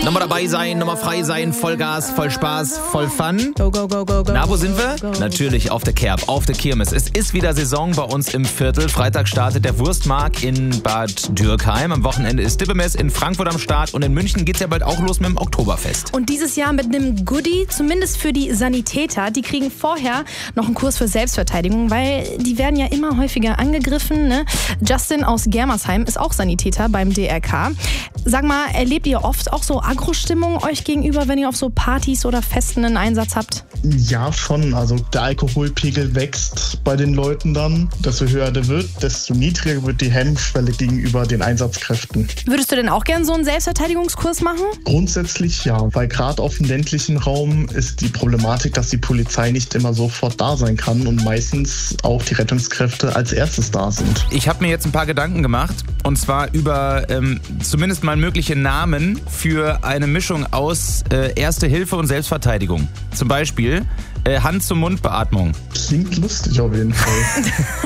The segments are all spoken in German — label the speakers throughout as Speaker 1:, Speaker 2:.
Speaker 1: Nochmal dabei sein, nochmal frei sein, Vollgas, voll Spaß, voll Fun.
Speaker 2: Go, go, go, go, go.
Speaker 1: Na, wo sind wir?
Speaker 2: Go.
Speaker 1: Natürlich auf der Kerb, auf der Kirmes. Es ist wieder Saison bei uns im Viertel. Freitag startet der Wurstmarkt in Bad Dürkheim. Am Wochenende ist Dippemess in Frankfurt am Start. Und in München geht's ja bald auch los mit dem Oktoberfest.
Speaker 2: Und dieses Jahr mit einem Goodie, zumindest für die Sanitäter. Die kriegen vorher noch einen Kurs für Selbstverteidigung, weil die werden ja immer häufiger angegriffen. Ne? Justin aus Germersheim ist auch Sanitäter beim DRK. Sag mal, erlebt ihr oft auch so Agro-Stimmung euch gegenüber, wenn ihr auf so Partys oder Festen einen Einsatz habt?
Speaker 3: Ja, schon. Also der Alkoholpegel wächst bei den Leuten dann. Desto höher der wird, desto niedriger wird die Hemmschwelle gegenüber den Einsatzkräften.
Speaker 2: Würdest du denn auch gern so einen Selbstverteidigungskurs machen?
Speaker 3: Grundsätzlich ja, weil gerade auf dem ländlichen Raum ist die Problematik, dass die Polizei nicht immer sofort da sein kann und meistens auch die Rettungskräfte als erstes da sind.
Speaker 1: Ich habe mir jetzt ein paar Gedanken gemacht. Und zwar über zumindest mal mögliche Namen für eine Mischung aus Erste Hilfe und Selbstverteidigung. Zum Beispiel Hand-zum-Mund-Beatmung.
Speaker 3: Klingt lustig auf jeden Fall.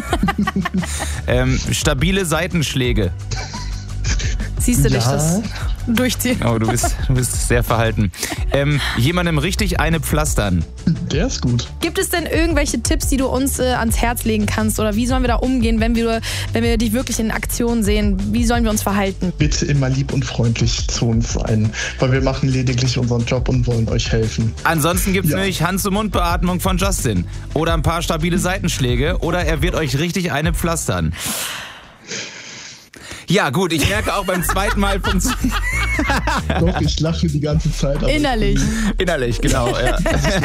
Speaker 1: Stabile Seitenschläge.
Speaker 2: Siehst du
Speaker 3: Ja.
Speaker 2: dich das durchziehen?
Speaker 1: Oh, du bist sehr verhalten. Jemandem richtig eine pflastern.
Speaker 3: Der ist gut.
Speaker 2: Gibt es denn irgendwelche Tipps, die du uns ans Herz legen kannst? Oder wie sollen wir da umgehen, wenn wir dich wirklich in Aktion sehen? Wie sollen wir uns verhalten?
Speaker 3: Bitte immer lieb und freundlich zu uns sein, weil wir machen lediglich unseren Job und wollen euch helfen.
Speaker 1: Ansonsten gibt es
Speaker 3: Ja.
Speaker 1: nämlich Hand-zu-Mund-Beatmung von Justin. Oder ein paar stabile Seitenschläge. Oder er wird euch richtig eine pflastern. Ja gut, ich merke auch beim zweiten Mal
Speaker 3: Doch, ich lache die ganze Zeit. Aber
Speaker 2: Innerlich.
Speaker 1: innerlich, genau. Ja.